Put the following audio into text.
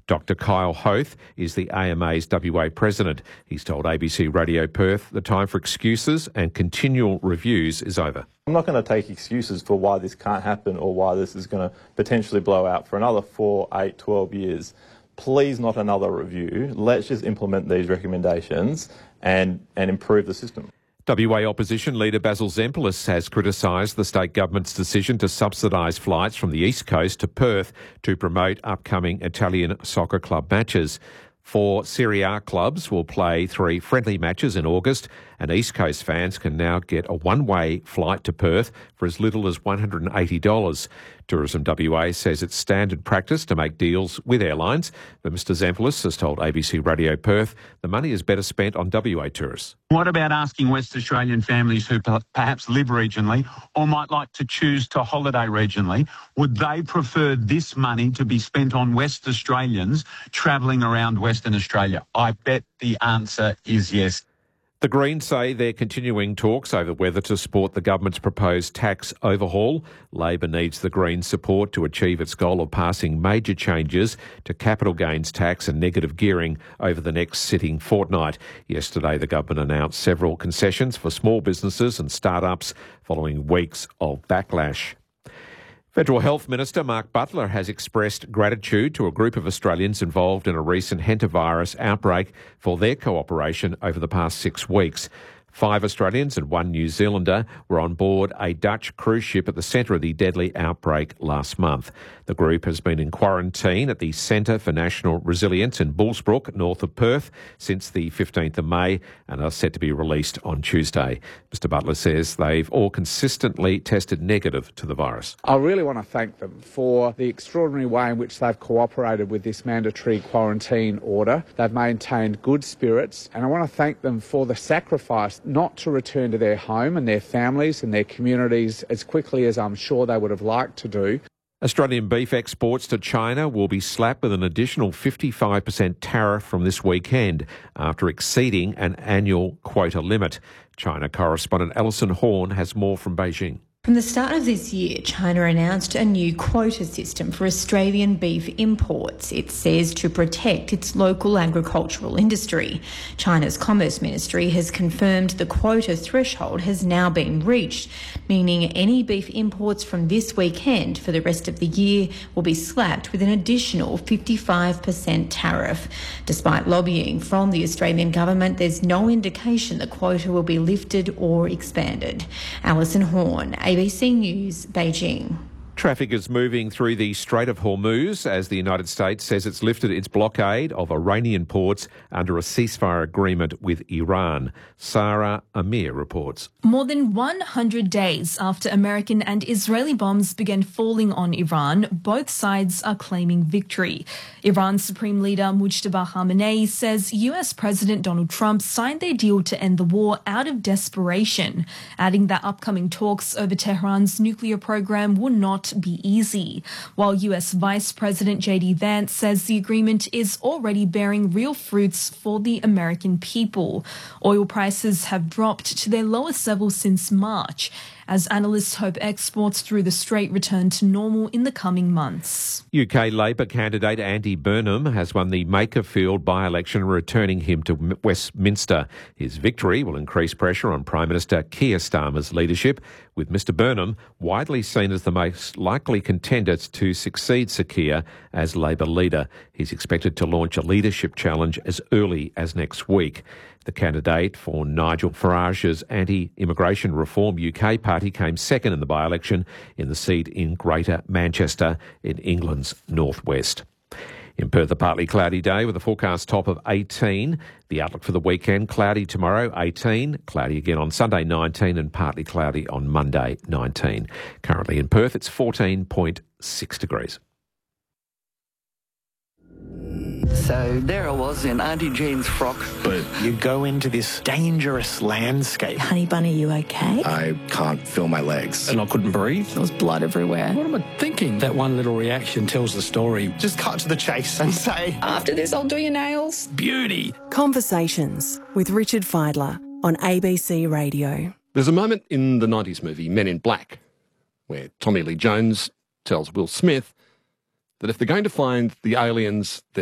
Dr Kyle Hoth is the AMA's WA president. He's told ABC Radio Perth the time for excuses and continual reviews is over. I'm not going to take excuses for why this can't happen or why this is going to potentially blow out for another 4, 8, 12 years. Please not another review. Let's just implement these recommendations and improve the system. WA opposition leader Basil Zempilas has criticised the state government's decision to subsidise flights from the East Coast to Perth to promote upcoming Italian soccer club matches. 4 Serie A clubs will play 3 friendly matches in August, and East Coast fans can now get a one-way flight to Perth for as little as $180. Tourism WA says it's standard practice to make deals with airlines, but Mr Zempilas has told ABC Radio Perth the money is better spent on WA tourists. What about asking West Australian families who perhaps live regionally or might like to choose to holiday regionally, would they prefer this money to be spent on West Australians travelling around Western Australia? I bet the answer is yes. The Greens say they're continuing talks over whether to support the government's proposed tax overhaul. Labor needs the Greens' support to achieve its goal of passing major changes to capital gains tax and negative gearing over the next sitting fortnight. Yesterday, the government announced several concessions for small businesses and start-ups following weeks of backlash. Federal Health Minister Mark Butler has expressed gratitude to a group of Australians involved in a recent hantavirus outbreak for their cooperation over the past 6 weeks. 5 Australians and 1 New Zealander were on board a Dutch cruise ship at the centre of the deadly outbreak last month. The group has been in quarantine at the Centre for National Resilience in Bullsbrook, north of Perth, since the 15th of May and are set to be released on Tuesday. Mr Butler says they've all consistently tested negative to the virus. I really want to thank them for the extraordinary way in which they've cooperated with this mandatory quarantine order. They've maintained good spirits, and I want to thank them for the sacrifice not to return to their home and their families and their communities as quickly as I'm sure they would have liked to do. Australian beef exports to China will be slapped with an additional 55% tariff from this weekend after exceeding an annual quota limit. China correspondent Alison Horn has more from Beijing. From the start of this year, China announced a new quota system for Australian beef imports. It says to protect its local agricultural industry. China's Commerce Ministry has confirmed the quota threshold has now been reached, meaning any beef imports from this weekend for the rest of the year will be slapped with an additional 55% tariff. Despite lobbying from the Australian government, there's no indication the quota will be lifted or expanded. Alison Horn, ABC News, Beijing. Traffic is moving through the Strait of Hormuz as the United States says it's lifted its blockade of Iranian ports under a ceasefire agreement with Iran. Sarah Amir reports. More than 100 days after American and Israeli bombs began falling on Iran, both sides are claiming victory. Iran's Supreme Leader Mujtaba Khamenei says US President Donald Trump signed their deal to end the war out of desperation, adding that upcoming talks over Tehran's nuclear program will not be easy, while US Vice President J.D. Vance says the agreement is already bearing real fruits for the American people. Oil prices have dropped to their lowest level since March, as analysts hope exports through the Strait return to normal in the coming months. UK Labor candidate Andy Burnham has won the Makerfield by-election, returning him to Westminster. His victory will increase pressure on Prime Minister Keir Starmer's leadership, with Mr Burnham widely seen as the most likely contender to succeed Sir Keir as Labor leader. He's expected to launch a leadership challenge as early as next week. The candidate for Nigel Farage's anti-immigration reform UK party came second in the by-election in the seat in Greater Manchester in England's northwest. In Perth, a partly cloudy day with a forecast top of 18. The outlook for the weekend, cloudy tomorrow, 18. Cloudy again on Sunday, 19, and partly cloudy on Monday, 19. Currently in Perth, it's 14.6 degrees. So there I was in Auntie Jane's frock. But you go into this dangerous landscape. Honey Bunny, you okay? I can't feel my legs. And I couldn't breathe. There was blood everywhere. What am I thinking? That one little reaction tells the story. Just cut to the chase and say, after this, I'll do your nails. Beauty. Conversations with Richard Fidler on ABC Radio. There's a moment in the 90s movie Men in Black where Tommy Lee Jones tells Will Smith that if they're going to find the aliens,